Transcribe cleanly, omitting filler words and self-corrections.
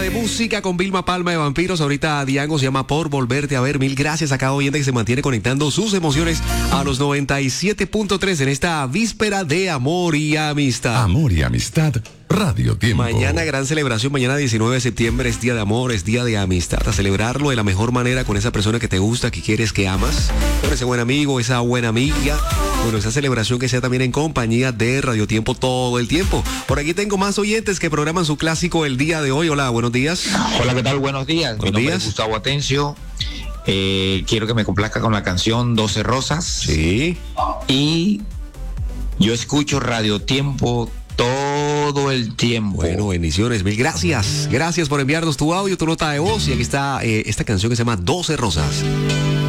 De música con Vilma Palma de Vampiros. Ahorita Diango se llama Por Volverte a Ver. Mil gracias a cada oyente que se mantiene conectando sus emociones a los 97.3 en esta víspera de amor y amistad. Amor y amistad, Radio Tiempo. Mañana gran celebración, mañana 19 de septiembre es día de amor, es día de amistad. A celebrarlo de la mejor manera con esa persona que te gusta, que quieres, que amas. Con ese buen amigo, esa buena amiga. Bueno, esa celebración que sea también en compañía de Radio Tiempo todo el tiempo. Por aquí tengo más oyentes que programan su clásico el día de hoy. Hola, buenos días. Hola, ¿qué tal? Buenos días. Buenos Mi nombre días. es Gustavo Atencio. Quiero que me complazca con la canción 12 Rosas. Sí. Y yo escucho Radio Tiempo todo el tiempo. Bueno, bendiciones, mil gracias. Gracias por enviarnos tu audio, tu nota de voz. Y aquí está esta canción que se llama 12 Rosas.